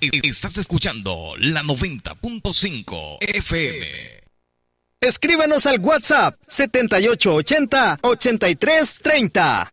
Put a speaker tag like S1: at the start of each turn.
S1: Estás escuchando la 90.5 FM.
S2: Escríbanos al WhatsApp 7880-8330.